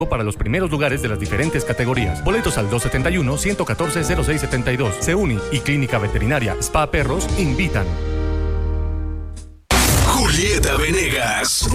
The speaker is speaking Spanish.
para los primeros lugares de las diferentes categorías. Boletos al 271-114-0672. Seuni y Clínica Veterinaria Spa Perros invitan. Julieta Venegas.